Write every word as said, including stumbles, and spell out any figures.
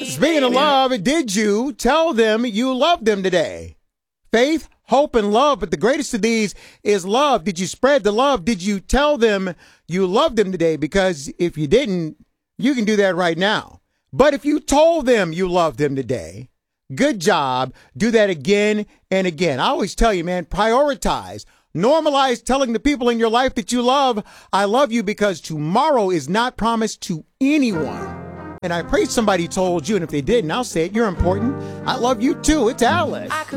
Speaking of love, did you tell them you love them today? Faith, hope, and love, but the greatest of these is love. Did you spread the love? Did you tell them you love them today? Because if you didn't, you can do that right now. But if you told them you love them today, good job. Do that again and again. I always tell you, man, prioritize. Normalize telling the people in your life that you love, I love you, because tomorrow is not promised to anyone. And I pray somebody told you, and if they didn't, I'll say it. You're important. I love you too. It's Alex.